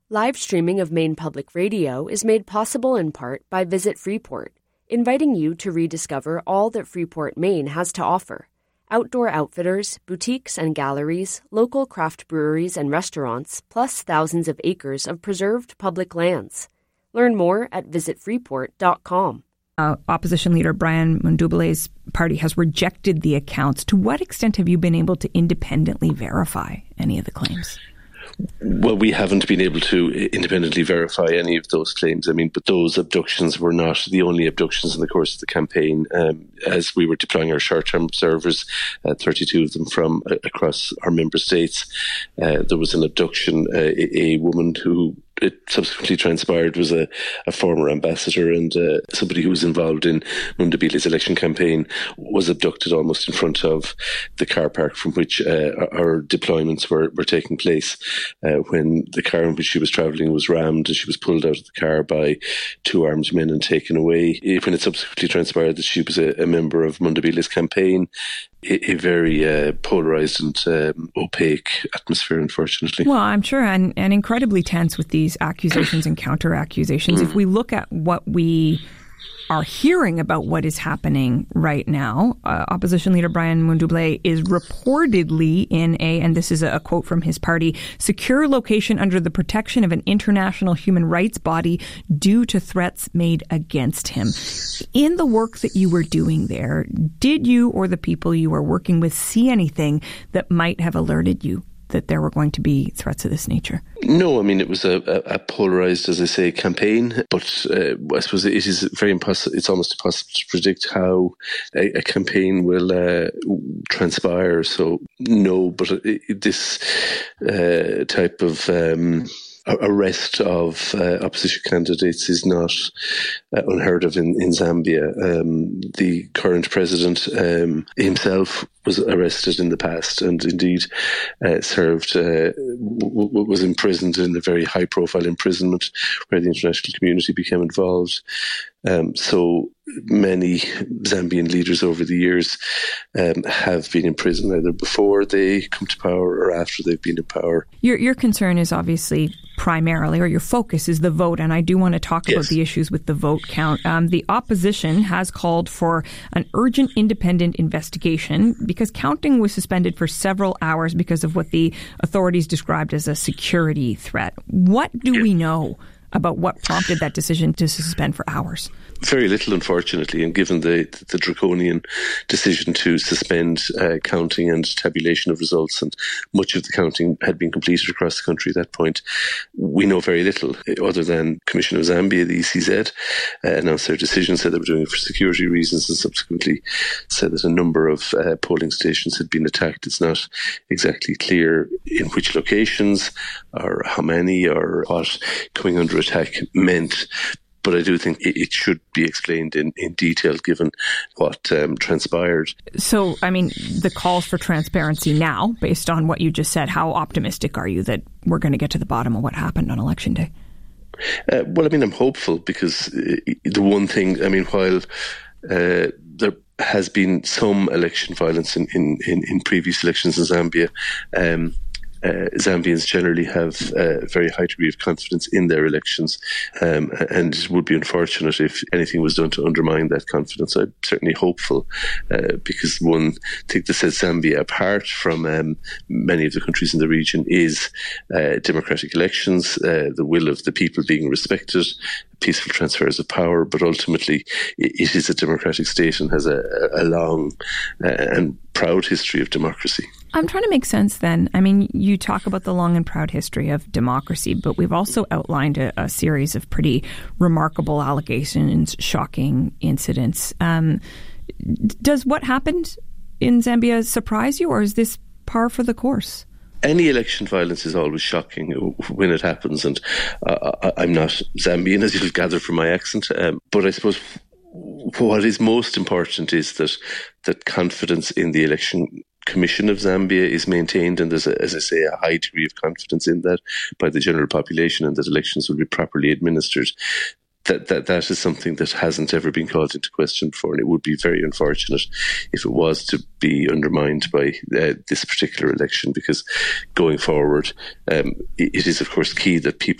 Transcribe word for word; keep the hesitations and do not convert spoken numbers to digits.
Live streaming of Maine Public Radio is made possible in part by Visit Freeport, inviting you to rediscover all that Freeport, Maine has to offer. Outdoor outfitters, boutiques and galleries, local craft breweries and restaurants, plus thousands of acres of preserved public lands. Learn more at visit freeport dot com. Uh, opposition leader Brian Mundubbele's party has rejected the accounts. To what extent have you been able to independently verify any of the claims? Well, we haven't been able to independently verify any of those claims. I mean, but those abductions were not the only abductions in the course of the campaign. Um, as we were deploying our short-term observers, uh, thirty-two of them from uh, across our member states, uh, there was an abduction, uh, a, a woman who it subsequently transpired was a, a former ambassador and uh, somebody who was involved in Mundubbele's election campaign was abducted almost in front of the car park from which uh, our deployments were, were taking place. Uh, when the car in which she was travelling was rammed and she was pulled out of the car by two armed men and taken away. When it subsequently transpired that she was a, a member of Mundubbele's campaign, a, a very uh, polarised and um, opaque atmosphere, unfortunately. Well, I'm sure, and, and incredibly tense with these accusations and counter-accusations. Mm. If we look at what we are hearing about what is happening right now, uh, opposition leader Brian Mundubbele is reportedly in a, and this is a quote from his party, secure location under the protection of an international human rights body due to threats made against him. In the work that you were doing there, did you or the people you were working with see anything that might have alerted you that there were going to be threats of this nature? No, I mean, it was a, a, a polarised, as I say, campaign, but uh, I suppose it is very impossible, it's almost impossible to predict how a, a campaign will uh, transpire. So, no, but it, it, this uh, type of um, arrest of uh, opposition candidates is not uh, unheard of in, in Zambia. Um, the current president um, himself was arrested in the past and indeed uh, served, uh, w- w- was imprisoned in a very high profile imprisonment where the international community became involved. Um, so many Zambian leaders over the years um, have been in prison either before they come to power or after they've been in power. Your your concern is obviously primarily, or your focus is the vote, and I do want to talk yes. about the issues with the vote count. Um, the opposition has called for an urgent independent investigation because counting was suspended for several hours because of what the authorities described as a security threat. What do yes. we know about what prompted that decision to suspend for hours? Very little, unfortunately, and given the the draconian decision to suspend uh, counting and tabulation of results, and much of the counting had been completed across the country at that point, we know very little, other than Commission of Zambia, the E C Z, uh, announced their decision, said they were doing it for security reasons, and subsequently said that a number of uh, polling stations had been attacked. It's not exactly clear in which locations, or how many, or what coming under attack meant. But I do think it should be explained in, in detail given what um, transpired. So, I mean, the calls for transparency now, based on what you just said, how optimistic are you that we're going to get to the bottom of what happened on Election Day? Uh, well, I mean, I'm hopeful because the one thing, I mean, while uh, there has been some election violence in, in, in, in previous elections in Zambia, um, Uh, Zambians generally have a very high degree of confidence in their elections, um, and it would be unfortunate if anything was done to undermine that confidence. I'm certainly hopeful uh, because one thing that sets Zambia apart from um, many of the countries in the region is uh, democratic elections, uh, the will of the people being respected, peaceful transfers of power, but ultimately it is a democratic state and has a, a long uh, and proud history of democracy. I'm trying to make sense then. I mean, you talk about the long and proud history of democracy, but we've also outlined a, a series of pretty remarkable allegations, shocking incidents. Um, does what happened in Zambia surprise you, or is this par for the course? Any election violence is always shocking when it happens, and uh, I'm not Zambian, as you'll gather from my accent, um, but I suppose what is most important is that that confidence in the election Commission of Zambia is maintained, and there's, a, as I say, a high degree of confidence in that by the general population, and that elections will be properly administered. That, that that is something that hasn't ever been called into question before, and it would be very unfortunate if it was to be undermined by uh, this particular election, because going forward, um, it, it is of course key that people